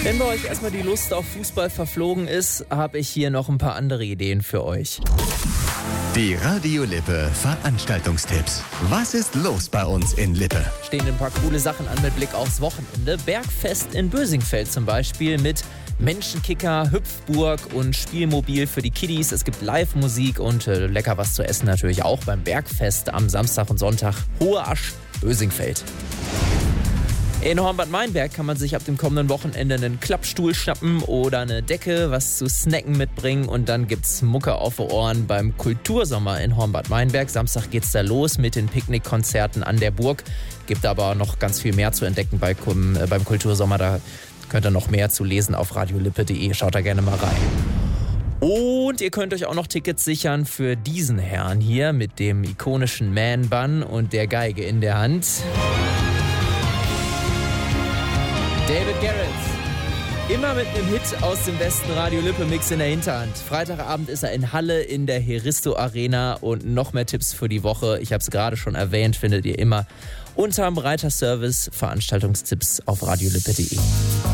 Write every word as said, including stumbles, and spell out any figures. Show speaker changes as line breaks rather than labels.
Wenn bei euch erstmal die Lust auf Fußball verflogen ist, habe ich hier noch ein paar andere Ideen für euch.
Die Radio Lippe Veranstaltungstipps. Was ist los bei uns in Lippe?
Stehen ein paar coole Sachen an mit Blick aufs Wochenende. Bergfest in Bösingfeld zum Beispiel mit Menschenkicker, Hüpfburg und Spielmobil für die Kiddies. Es gibt Live-Musik und äh, lecker was zu essen natürlich auch beim Bergfest am Samstag und Sonntag. Hohe Asch, Bösingfeld. In Hornbad Meinberg kann man sich ab dem kommenden Wochenende einen Klappstuhl schnappen oder eine Decke, was zu snacken mitbringen und dann gibt's Mucke auf die Ohren beim Kultursommer in Hornbad Meinberg. Samstag geht's da los mit den Picknickkonzerten an der Burg. Gibt aber noch ganz viel mehr zu entdecken bei, äh, beim Kultursommer. Da könnt ihr noch mehr zu lesen auf radiolippe punkt de. Schaut da gerne mal rein. Und ihr könnt euch auch noch Tickets sichern für diesen Herrn hier mit dem ikonischen Man-Bun und der Geige in der Hand. David Garrett, immer mit einem Hit aus dem besten Radio-Lippe-Mix in der Hinterhand. Freitagabend ist er in Halle in der Heristo Arena und noch mehr Tipps für die Woche. Ich habe es gerade schon erwähnt, findet ihr immer unterm Reiterservice Veranstaltungstipps auf radiolippe punkt de.